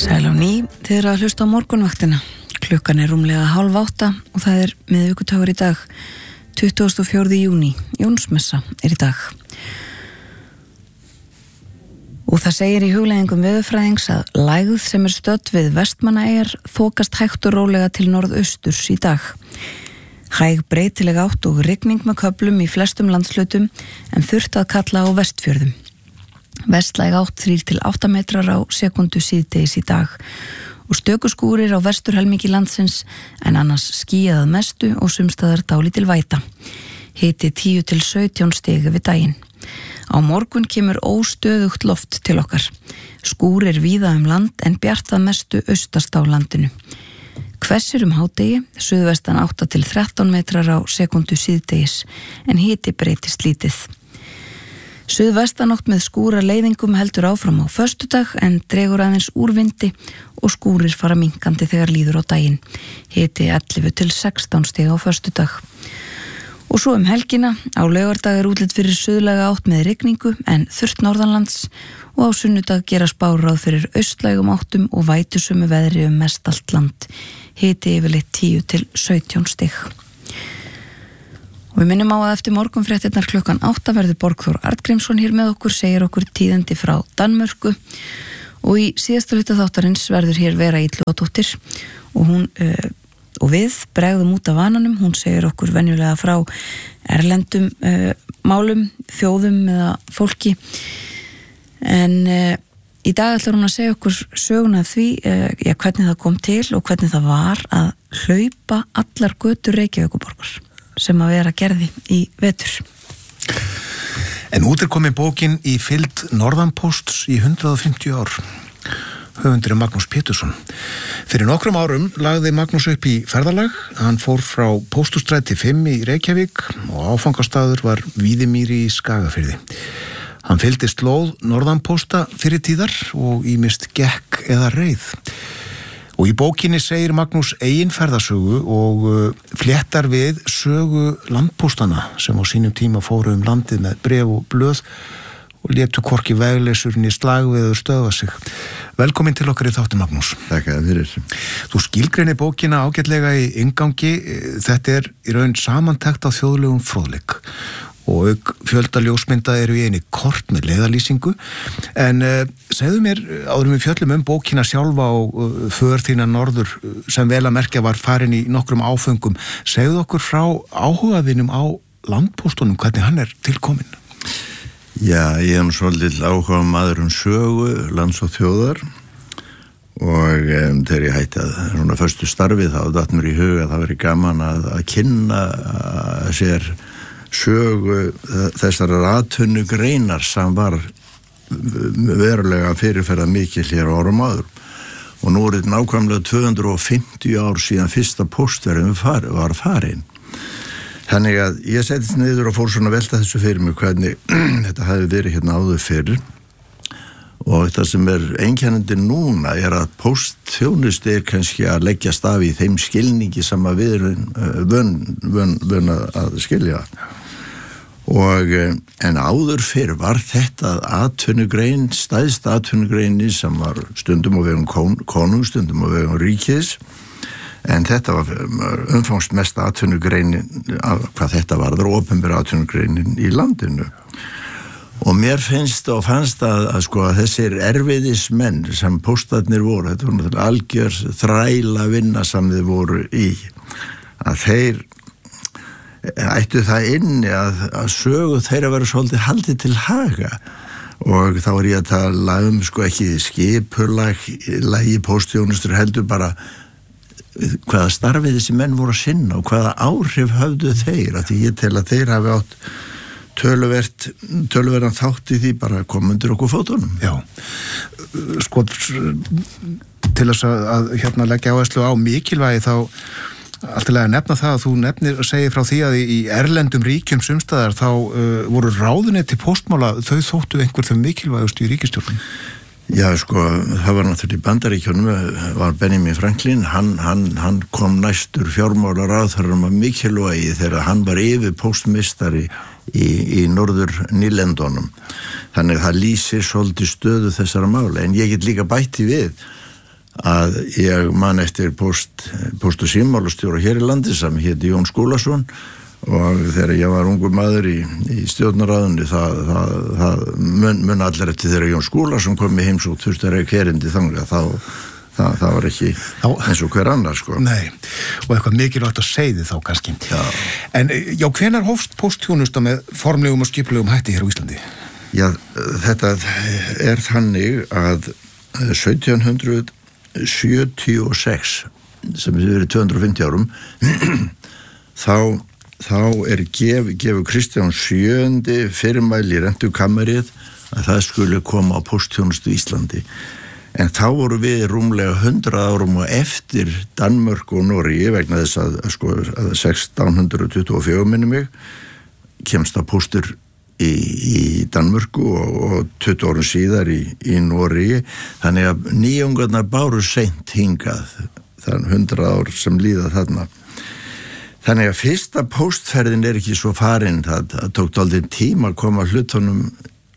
Sæl á ný, þið eru að hlusta á morgunvaktina. Klukkan er rúmlega 7:30 og það er miðvikudagur í dag, 24. júní. Jónsmessa er í dag. Og það segir í hugleiðingum veðurfræðings að lægð sem er stödd við Vestmannaeyjar þokast hægt og rólega til norðausturs í dag. Hæg breytileg átt og rigning með köflum í flestum landshlutum en þurft að kalla á Vestfjörðum. Vestlæg átt 3 til 8 metrar á sekundu síðdegis í dag og stökuskúrir á vesturhelmingi landsins en annars skýjað mestu og sumstaðar dálítil væta. Hiti 10 til 17 stig við daginn. Á morgun kemur óstöðugt loft til okkar. Skúrir víða land en bjartað mestu austast á landinu. Hvessir hádegi, suðvestan 8 til 13 metrar á sekundu síðdegis en hiti breytist lítið. Suðvestanátt með skúra leiðingum heldur áfram á föstudag en dregur aðeins úr vindi og skúrir fara minkandi þegar líður á daginn. Hiti 11 til 16 stig á föstudag. Og svo helgina, á laugardag er útlit fyrir suðlæga átt með rigningu en þurrt norðanlands og á sunnudag gera spáráð fyrir austlægum áttum og vætusömu veðri mest allt land. Hiti yfirleitt 10 til 17 stig. Og við minnum á að eftir morgunfréttirnar klukkan 8 verður Borgþór Arngrímsson hér með okkur, segir okkur tíðindi frá Danmörku og í síðasta hluta þáttarins verður hér Vera Illugadóttir og hún og við bregðum út af vananum, hún segir okkur venjulega frá erlendum málum, þjóðum eða fólki en í dag ætlar hún að segja okkur söguna af því hvernig það kom til og hvernig það var að hlaupa allar götur Reykjavíkurborgar sem að vera gerði í vetur. En út er komin bókin Í fylgd Norðanpósts í 150 ár. Höfundur er Magnús Pétursson. Fyrir nokkrum árum lagði Magnús upp í ferðalag. Hann fór frá Pósthússtræti 5 í Reykjavík og áfangastaður var Víðimýri í Skagafirði. Hann fylgdi slóð Norðanpósta fyrir tíðar og ýmist gekk eða reið. Og í bókinni segir Magnús eigin ferðasögu og fléttar við sögu landpóstana sem á sínum tíma fóru landið með bréf og blöð og létu hvorki vegleysur né slagveður stöðva sig. Velkomin til okkar í þáttu, Magnús. Takk fyrir. Þú skilgreinir bókina ágætlega í inngangi. Þetta er í raun samantekt á þjóðlegum fróðleik og fjölda ljósmynda eru í eini kort með leiðarlýsingu en segðu mér áður við fjöllum bókina sjálfa og för þína norður sem vel að merkja var farin í nokkrum áföngum, segðu okkur frá áhugaðinum á landpóstunum, hvernig hann er tilkominn. Já, ég er svolítið áhuga maður sögu, lands og þjóðar og þegar ég hætti að svona förstu starfið þá datt mér í huga að það veri gaman að kynna sér sögu þessar atvinnu greinar sem var verulega fyrirferða mikil hér á árum áður og nú er þetta nákvæmlega 250 ár síðan fyrsta póstverðin var farin. Þannig að ég settist niður og fór svona að velta þessu fyrir mig hvernig þetta hefði verið hérna áður fyrir og það sem er einkennandi núna er að póstþjónustu er kannski að leggjast af í þeim skilningi sem að við erum vön að skilja. Og en áður fyrr var þetta atvinnugrein, stæðst atvinnugreini sem var stundum á vegum konung, stundum á vegum ríkis en þetta var umfangsmest atvinnugreinin hvað þetta var, það var opinber atvinnugreinin í landinu og mér fannst að sko að þessir erfiðismenn sem póstarnir voru, þetta var náttúrulega algjör þræla vinna sem þeir voru í að þeir ættu það inni að sögu þeirra vera svolítið haldið til haga og þá er ég að tala sko ekki skipulagi póstþjónustur heldur bara hvaða starfið þessi menn voru að sinna og hvaða áhrif höfðu þeir að því ég tel að þeir hafi átt töluverðan þátt í því bara komundur okkur fótunum. Já, sko til þess að hérna leggja áherslu á mikilvægi þá alltilega nefna það að þú nefnir og segir frá því að í erlendum ríkjum sumstaðar þá voru ráðuneyti póstmála, þau þóttu einhver þau mikilvægustu í ríkisstjórnum. Já, sko, það var náttúrulega í Bandaríkjunum var Benjamin Franklin, hann kom næstur fjármálaráðherrum af mikilvægi þegar hann var yfir póstmeistari í norður nýlendunum. Þannig að það lýsir svolítið stöðu þessara mála, en ég get líka bætti við að ég man eftir póst- og símálastjóra hér í landi sem héti Jón Skúlason, og þegar ég var ungur maður í stjórnarráðunni það mun allir eftir þegar Jón Skúlason kom í heimsókn þurfti að reyka erindi þangað, það var ekki eins og hver annar sko. Nei, og eitthvað mikilvægt að segði þá kannski. Já. En já, hvenær hófst póstþjónusta með formlegum og skipulegum hætti hér á Íslandi? Já, þetta þannig að 1776 sem er 250 árum þá gefur Kristján VII fyrirmæli í rentukammerið að það skulle koma á póstþjónustu í Íslandi. En þá voru við rúmlega 100 árum og eftir Danmörk og Noregi vegna þess að 1624 minni mig kemst að póstur í Danmörku og 20 árum síðar í Noregi, þannig að nýjungarnar báru seint hingað þann 100 ár sem líða þarna. Þannig að fyrsta póstferðin ekki svo farin, það tók dálítið tíma að koma hlutunum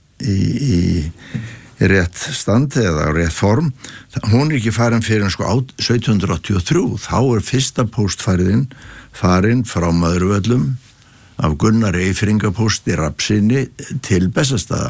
í rétt standi eða rétt form. Hún ekki farin fyrir 1783, þá fyrsta póstferðin farin frá Möðruvöllum af Gunnar Eyfringapósti Rapsinni til Bessastaða.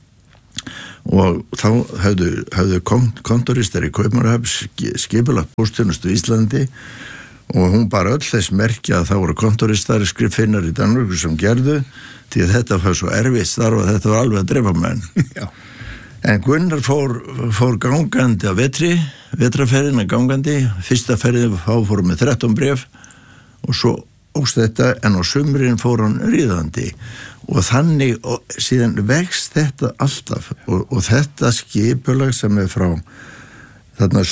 Og þá höfðu kontoristar í Kaupmannahöfn skipulagt póstþjónustu í Íslandi og hún bara öll þess merkja að það voru kontoristar skriffinnar í Danmörku sem gerðu, því að þetta var svo erfitt starf og þetta var alveg að drepa menn. Já. En Gunnar fór gangandi á vetraferðina gangandi, fyrsta ferðin fór með 13 bréf og svo óst þetta, en á sumrin fór hann ríðandi og þannig og síðan vext þetta alltaf og þetta skipulag sem frá þarna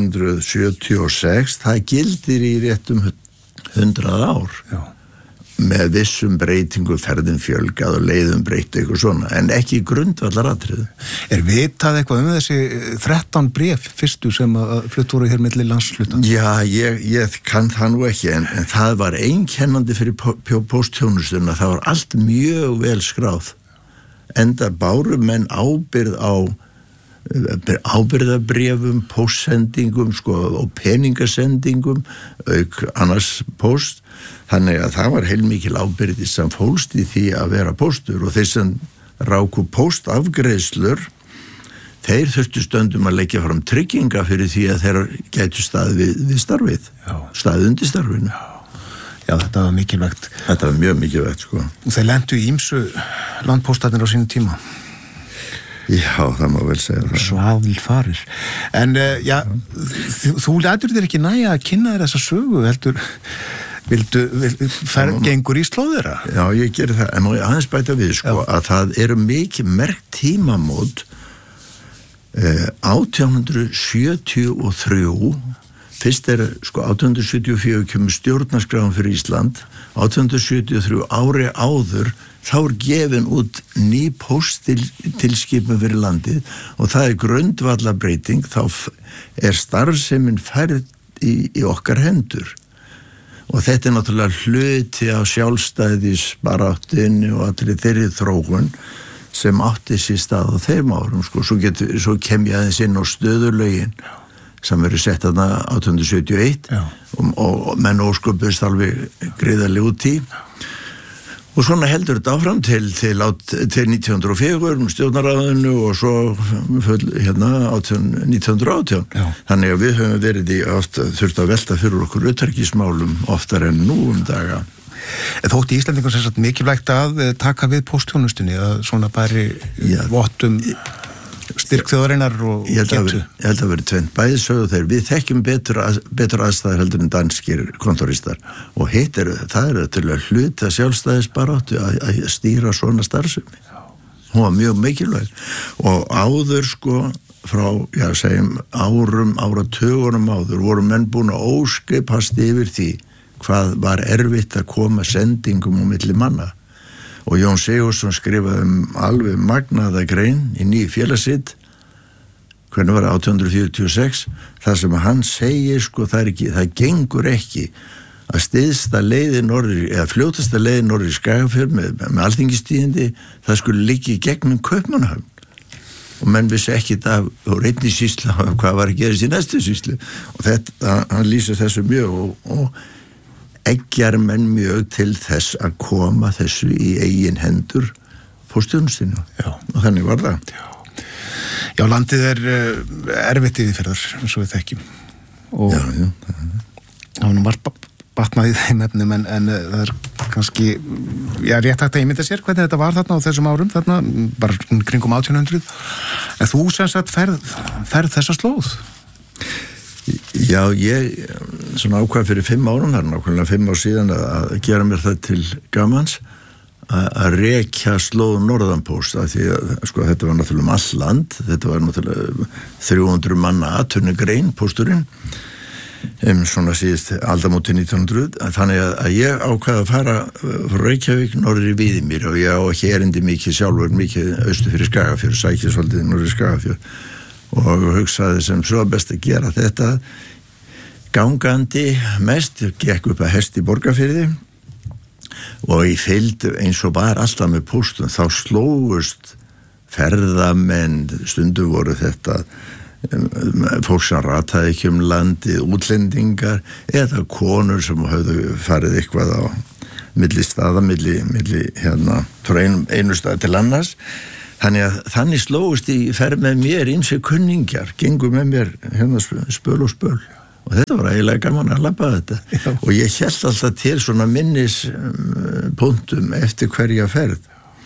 1776, það gildir í réttum 100 ár. Já. Með vissum breytingu ferðin fjölgað og leiðum breytt eitthvað svona, en ekki grundvallaratriðu. Vitað eitthvað þessi 13 bréf fyrstu sem að flutt voru hér milli landshluta? Já, ég kann það nú ekki, en það var einkennandi fyrir póstþjónustuna, það var allt mjög vel skráð. Enda báru menn ábyrgð á ábyrgðarbréfum, póstsendingum og peningasendingum auk annars póst, þannig að það var heilmikil ábyrgði sem fólst í því að vera póstur og þeir sem ráku póstafgreiðslur þeir þurftu stundum að leggja fram trygginga fyrir því að þeir gætu staðið við starfið, staðið undir starfinu. Já, þetta var mikilvægt. Þetta var mjög mikilvægt, sko. Og þeir lentu í ýmsu landpóstarnir á sínum tíma. Já, það má vel segja það. Svaðil farir. En já, þú lætur þér ekki næja að kynna þér þessa sögu, heldur gengur í slóðira? Já, ég gerir það, en má ég aðeins bæta við, sko, að það eru mikið merkt tímamót 1873, fyrst 1874 kemur stjórnarskráin fyrir Ísland, 1873 ári áður þá gefin út ný pósttilskipun fyrir landið og það grundvallarbreiting, þá starfsemin færð í okkar hendur og þetta náttúrulega hluti á sjálfstæðisbaráttunni og allir þeirri þróun sem átti sér stað á þeim árum, sko. Svo kem ég aðeins inn á stöðulögin sem verið sett þarna 1871 og menn ósköpust alveg greiðarlega út í. Og svona heldur þetta áfram til 1904 stjórnarráðinu og svo 1918. Þannig að við höfum verið þurft að velta fyrir okkur utanríkismálum oftar en nú daga. Þótti Íslendingur sem sagt mikilvægt að taka við póstþjónustunni, að svona bæri vottum styrk þjóðarinnar og getu? Ég held að verið tvennt, bæði sögðu þeir, við þekkjum betur aðstæður heldur en danskir kontoristar og það til að hluta sjálfstæðisbaráttu að stýra svona starfsemi. Hún var mjög mikilvæg og áður, sko, frá, segjum, áratugunum áður voru menn búin að óskipast yfir því hvað var erfitt að koma sendingum á milli manna. Og Jón Sigurðsson skrifaði alveg magnaða grein í Nýju félagssitt, hvernig var 1846, þar sem hann segir, sko, það gengur ekki að styðsta leiðin norður, eða fljótasta leiðin norður í Skagafjörð með alþingistíðindi, það skulle liggja í gegnum Kaupmannahöfn. og menn vissi ekki það úr einni sýslu hvað var að gerast í næstu sýslu og þetta, hann lýsir þessu mjög og eggjar menn mjög til þess að koma þessu í eigin hendur póstþjónustinu og þannig var það. Já, landið erfitt yfirferðar eins og við þekkjum og það var nú margt batnað í þeim efnum en það kannski rétt hægt að ímynda sér hvernig þetta var þarna á þessum árum þarna, bara kringum 1800 en þú sem sagt ferð þessa slóð? Já, ég svona ákvað fyrir 5 árum, það nákvæmlega 5 ár síðan að gera mér það til gamans að rekja slóð Norðanpóst af því að sko þetta var náttúrulega all land, þetta var náttúrulega 300 manna atvinnugrein pósturinn svona síðust aldamóti 1900 þannig að ég ákvaði að fara frá Reykjavík norður í Víðimýri og ég á ekki erindi mikið sjálfur mikið austur fyrir Skagafjörð, sækið svolítið norður í Skagafjörð og hugsaði sem svo best að gera þetta gangandi mest, gekk upp að hest í Borgarfirði og í fylgd eins og var alltaf með póstum þá slógust ferðamenn stundum voru þetta fólk sem rataði ekki landið, útlendingar eða konur sem höfðu farið eitthvað á milli staða, milli frá einu stað til annars þannig slógust í ferð með mér ýmsir kunningjar, gengu með mér spöl og spöl og þetta var eiginlega gaman að labba þetta og ég hélt alltaf til svona minnispunktum eftir hverja ferð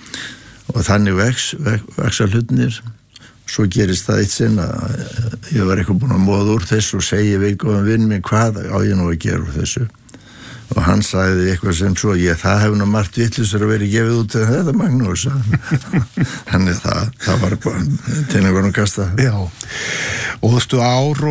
og þannig vexa hlutnir svo gerist það eitt sinn að ég var eitthvað búin að móða úr þessu og segi við góðan vinn minn hvað á ég nú að gera úr þessu og hann sagði eitthvað sem svo það hefur nú margt vitlausar að vera gefið út en þetta Magnús þannig það var til einhvern kasta. Já, og þú stu ár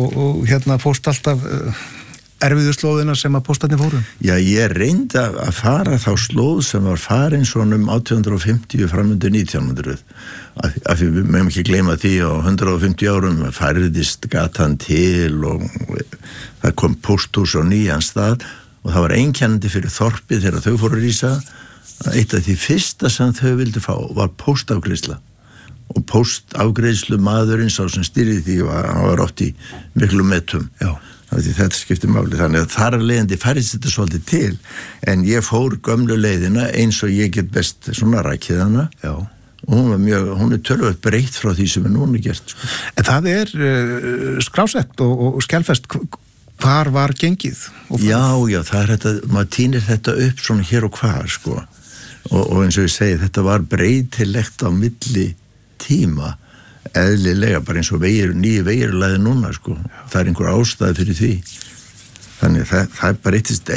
og fórst alltaf erfiðu slóðina sem að póstarnir fóru? Já, ég reyndi að fara þá slóð sem var farin svona 1850 framundir 1900 af því við meðum ekki gleyma því á 150 árum færðist gatan til og það kom pósthús á nýjan stað og það var einkennandi fyrir þorpið þegar þau fóru að rísa að eitt af því fyrsta sem þau vildu fá var póstafgreiðsla og póstafgreiðslu maðurinn sá sem stýrði því hann var oft í miklu metum. Já. Þetta skiptir máli þannig að þar af leiðandi færðist þetta svolítið til en ég fór gömlu leiðina eins og ég get best svona rækið hana. Já. Og hún töluvert breytt frá því sem núna gert. Sko. En það skrásett og skjálfest hvar var gengið? Já, það þetta, maður týnir þetta upp svona hér og hvar, sko. Og eins og ég segi, þetta var breytilegt á milli tíma, eðlilega, bara eins og nýju vegirlæði núna, sko. Það einhver ástæði fyrir því. Þannig það breytist,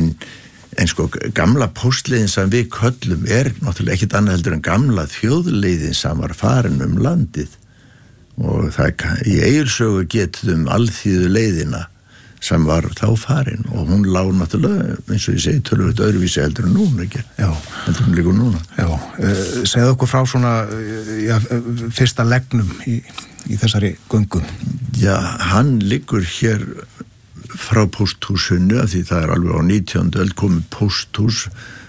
en sko, gamla póstleiðin sem við köllum náttúrulega ekkit annað heldur en gamla þjóðleiðin sem var farin landið. Og í Egilssögu getum alþýðu leiðina sem var þá farin og hún lá náttúrulega, eins og ég segi, töluvert öðruvísi heldur en núna, ekki? Já. Heldur hún líka núna. Já, segðu okkur frá svona fyrsta legnum í þessari göngu. Já, hann liggur hér frá pósthúsinu, af því það alveg á 19. öld komið pósthús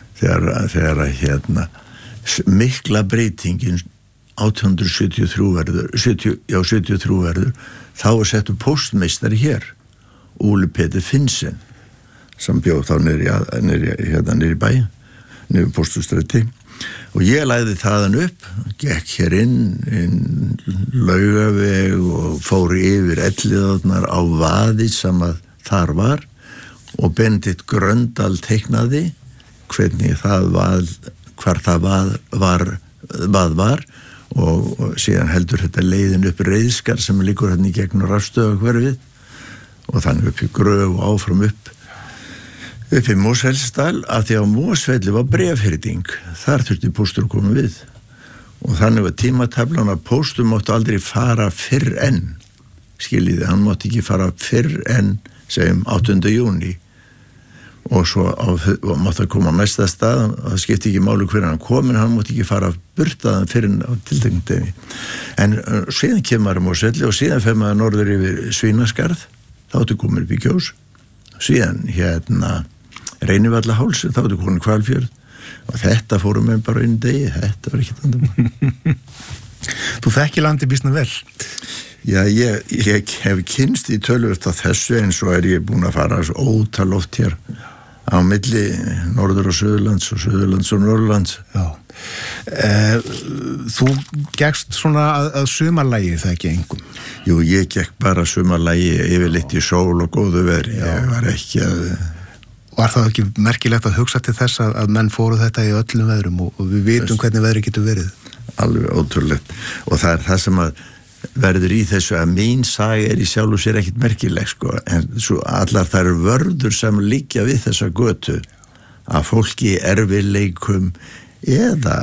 þegar mikla breytingin 1873 verður, þá settu póstmeistari hér Óli Pétur Finnsen sem bjóð þá niðri í bæ niður Pósthússtræti og ég lagði þaðan upp gekk hér inn Laugaveg og fór yfir Elliðárnar á vaði sem að þar var og Benedikt Gröndal teiknaði hvernig það hvar það var og síðan heldur þetta leiðin upp Reiðskar sem liggur hérna í gegnum Rafstöðahverfið og þannig upp í Gröf og áfram upp í Mosfellsdal af því að Mosfelli var bréfhyrning þar þurfti póstur að koma við og þannig var tímataflan að póstur máttu aldrei fara fyrr en skiljiði, hann mátti ekki fara fyrr en segjum 8. júní og svo mátti að koma á næsta stað það skipti ekki máli hver hann komin hann mátti ekki fara burtaðan fyrr en á tilteknum degi en síðan kemur maður Mosfelli og síðan fer maður norður yfir Svínaskarð þá áttu komin upp í Kjós síðan Reynivallaháls þá áttu komin Hvalfjörð og þetta fórum við bara einu degi þetta var ekkert andamál Þú þekki landi býsna vel. Já, ég hef kynst í tölvöld á þessu, eins og ég búin að fara ótal oft hér á milli Norður- og Suðurlands og Suðurlands og Norðurlands. Já. Þú gekkst svona að sumarlægi, það ekki engum? Jú, ég gekk bara sumarlægi yfirleitt í sól og góðu veri. Ég var ekki að... Var það ekki merkilegt að hugsa til þess að menn fóru þetta í öllum veðrum og við vitum hvernig veðri getur verið? Alveg ótrúlegt. Og það það sem að verður í þessu að mín saga í sjálfu sér ekkit merkileg, sko. En svo allar þær vörður sem liggja við þessa götu að fólki í erfiðleikum eða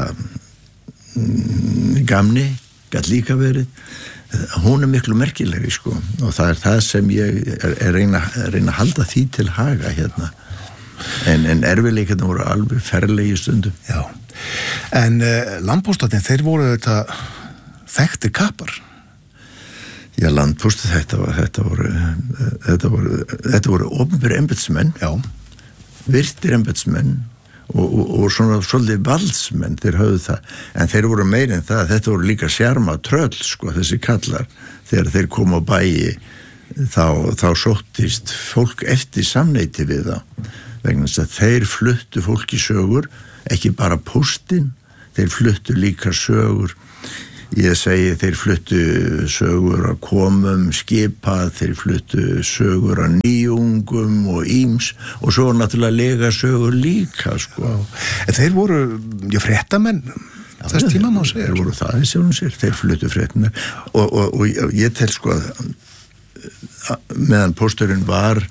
gamni, gat líka verið, hún miklu merkilegri, sko. Og það það sem ég reyna að halda því til haga hérna. En erfiðleikarnir voru alveg ferlegi stundum. Já. En landpóstarnir, þeir voru þetta þekktir kappar. Já, landpóstur, þetta voru opinberir embættismenn. Já. Virtir embættismenn og svona svolítið valdsmenn, þeir höfðu það. En þeir voru meira en það, þetta voru líka sjarma tröll, sko, þessi kallar. Þegar þeir kom á bæi, þá sóttist fólk eftir samneyti við það. Vegna þess að þeir fluttu fólki sögur, ekki bara póstinn, þeir fluttu líka sögur. Ég segi þeir fluttu sögur að komum, skipa, þeir fluttu sögur að nýjungum og íms og svo náttúrulega lega sögur líka, sko. En þeir voru, fréttamenn þess tíma má segja. Þeir voru það í sjálfum sér, þeir fluttu fréttina og ég tel, sko, meðan pósturinn var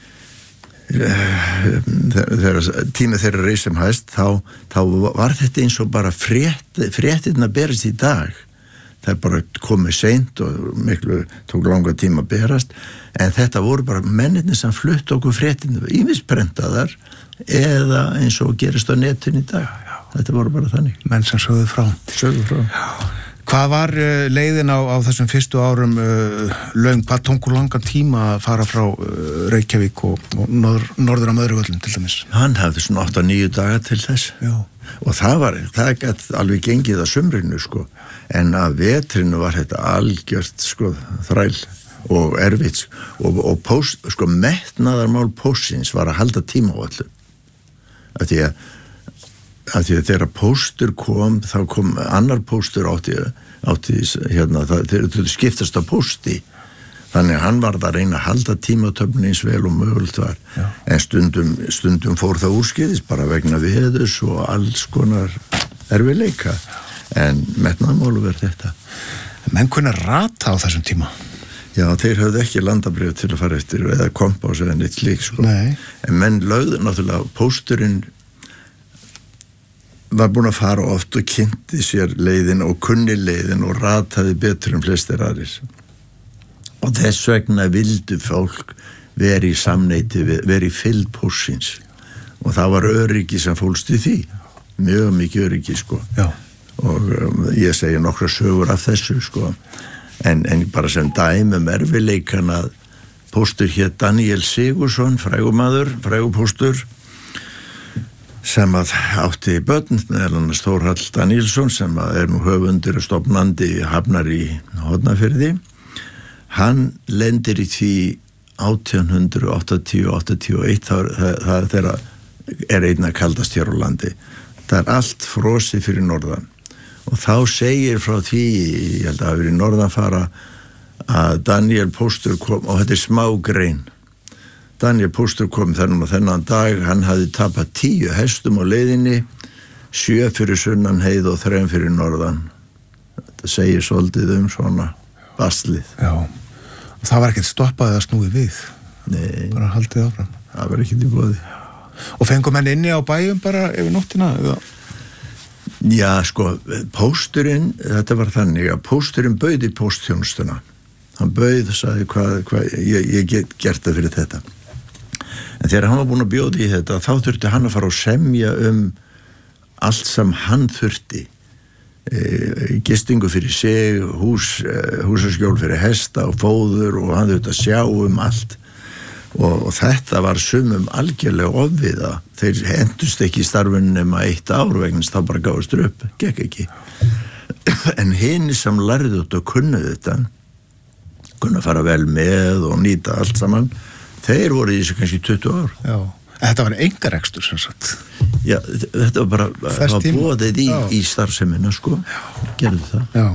þegar tíma þeirra reis sem hæst, þá var þetta eins og bara fréttirna berast í dag. Það bara komið seint og miklu tók langa tíma að berast, en þetta voru bara mennirnir sem flutt okkur fréttirna, ýmist prentaðar eða eins og gerist á netinu í dag. Þetta voru bara þannig. Menn sem sögðu frá. Já. Hvað var leiðin á þessum fyrstu árum löng, hvað tónkur langan tíma að fara frá Reykjavík og norður á Möðruvöllum til dæmis? Hann hafði svona 8-9 daga til þess. Já. Og það gat alveg gengið að sumrinu, sko, en að vetrinu var þetta algjört, sko, þræl og erfitt, og post, sko, metnaðarmál póstsins var að halda tíma á öllu. Af því að þegar póstur kom, þá kom annar póstur átti hérna, þau skiptast á pósti, þannig að hann var að reyna að halda tímatöfni eins vel og mögulegt var. Já. En stundum fór það úrskeiðis bara vegna veðurs og alls konar erfiðleika, en metnaðarmálu verð þetta. Menn kunna rata á þessum tíma? Já, þeir höfðu ekki landabréf til að fara eftir eða kompás eða neitt slík, sko. Nei. En menn lögðu náttúrulega, pósturinn var búin að fara oft og kynnti sér leiðin og kunni leiðin og rataði betur en flestir aðrir. Og þess vegna vildu fólk veri í samneyti, veri í fylgd póstsins. Og það var öryggi sem fólst í því. Mjög mikið öryggi, sko. Já. Og ég segi nokkra sögur af þessu, sko. En bara sem dæmi erfiðleikan að póstur hét Daniel Sigursson, frægupóstur, sem að átti börn, meðal annars Þórhall Danielsson, sem að nú höfundur og stofnandi Hafnar í Hornafirði. Hann lendir í því 1880-81, það þeirra einna kaldast hér á landi. Það allt frosið fyrir norðan. Og þá segir frá því, ég held að það hafi verið norðanfara, að Daniel Póstur kom, og þetta smá grein. Daniel Póstur kom þennan dag, hann hafði tapað 10 hestum á leiðinni, 7 fyrir sunnan heið og 3 fyrir norðan. Þetta segir svolítið svona baslið. Já, og það var ekkert stoppað að snúi við. Nei. Bara haldið áfram. Það var ekkert í boði. Og fengum menn inni á bæjum bara yfir nóttina, eða? Já, sko, pósturinn, þetta var þannig að pósturinn bauð í póstþjónustuna. Hann bauð og sagði hvað ég get gert það fyrir þetta. En þegar hann var búin að bjóða í þetta, þá þurfti hann að fara og semja allt sem hann þurfti. Gistingu fyrir sig, húsaskjól fyrir hesta og fóður, og hann þurfti að sjá allt. Og þetta var sumum algjörlega ofviða. Þeir hendust ekki í starfinu nema 1 ár vegna þá bara gáðust upp, gekk ekki. en hini sem lærðu þetta og kunnuðu þetta, kunna fara vel með og nýta allt saman, þeir voru í þessu kannski 20 ár. Já. Þetta var engarekstur sem sagt. Já, þetta var bara, það var boðið í starfsemina, sko. Gerðu það. Já.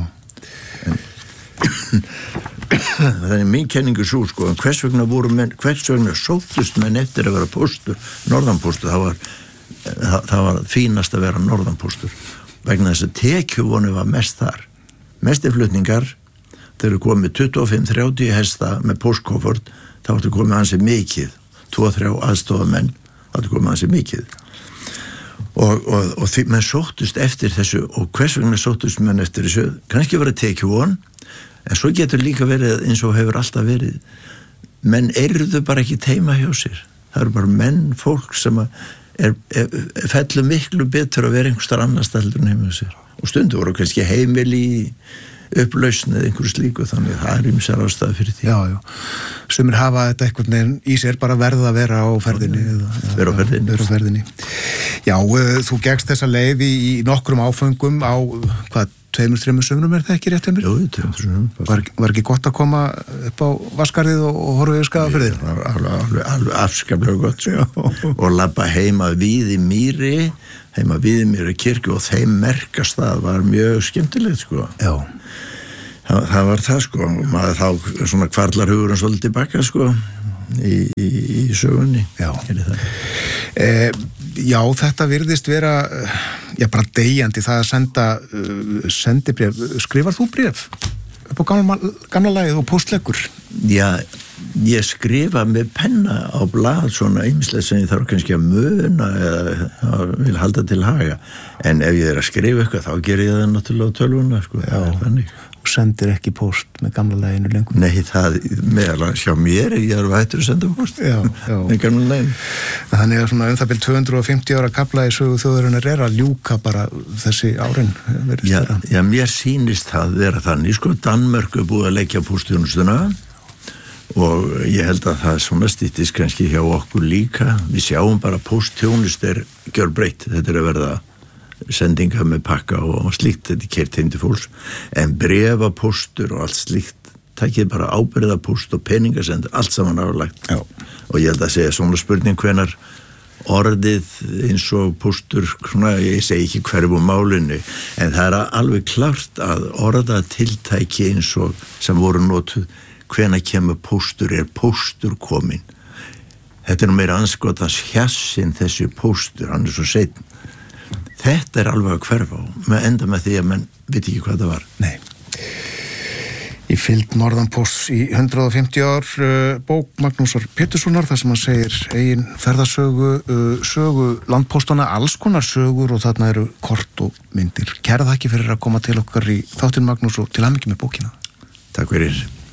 Þannig mín kenningu svo, sko, hvers vegna sóttust menn eftir að vera póstur, norðanpóstur, það var fínast að vera norðanpóstur, vegna þess að tekjuvonu var mest þar. Mestiflutningar, þeir eru komið 25-30 hesta með póstkofort, þá vartu komið hansi mikið, 2-3 aðstofamenn, þá vartu komið hansi mikið. Og því menn sóttust eftir þessu, og hvers vegna sóttust menn eftir þessu, kannski verið tekjuvon, en svo getur líka verið eins og hefur alltaf verið, menn eruðu bara ekki teima hjá sér. Það eru bara menn, fólk sem fellur miklu betur að vera einhverstaðar annars heldur en heima hjá sér. Og stundu voru kannski heimil í upplausn eða einhverju slíku, þannig það er ýmsar ástæður fyrir því. Já. Sumir hafa þetta einhvern veginn í sér, bara verða að vera á ferðinni. Vera á ferðinni. Já, þú gekkst þessa leið í nokkrum áföngum á, 2-3 sumrum, það ekki rétt hjá mér? Jú, 2 sumrum. Var ekki gott að koma upp á Vatnsgarðið og horfa yfir Skagafjörðinn? Alveg afskaplega gott, sko. Og labba heima við í Mýri kirkju, og þeim merkastað var mjög skemmtilegt, sko. Já. Það var það, sko. Maður þá svona kvarlar hugurinn svolítið tilbaka, sko, í sögunni. Já. Já, þetta virðist vera, bara deyjandi, það að senda sendibréf. Skrifar þú bréf upp á gamla lagið og póstleggur? Já, ég skrifa með penna á blað svona ýmislegt sem ég þarf kannski að muna eða vil halda til haga, en ef ég er að skrifa eitthvað þá ger ég það náttúrulega á tölvuna, sko. Það er þannig. Og sendir ekki póst með gamla laginu lengur? Nei, það meðal sjá mér, ég er hættur að senda póst með gamla laginu. Þannig að svona það byrð 250 ára kafla í sögu þjóðarinnar að ljúka bara þessi árin. Já, mér sýnist það vera þannig, sko. Danmörk er búið að leggja póstþjónustuna og ég held að það svona styttist kannski hjá okkur líka. Við sjáum bara póstþjónust gjörbreytt, þetta að verða sendinga með pakka og slíkt, þetta keyrt heim til fólks, en brefapóstur og allt slíkt, takkið bara ábyrgðapóst og peningasendur, allt saman aflagt. Já. Og ég held að segja svona spurning hvenar orðið eins og póstur, svona, ég segi ekki hverjum málinu, en það er alveg klart að orðatiltæki eins og sem voru notuð, hvenær kemur póstur, póstur komin. Þetta nú meira anskotans hjassin þessi póstur, hann svo seinn. Þetta alveg að hverfa á, enda með því að menn veit ekki hvað það var. Nei. Í fylgd Norðanpósts í 150 ár bók Magnúsar Péturssonar, þar sem hann segir eigin ferðasögu, sögu landpóstana, alls konar sögur, og þarna eru kort og myndir. Kæra þakki fyrir að koma til okkar í þáttinn, Magnús, og til hamingju með bókina. Takk fyrir.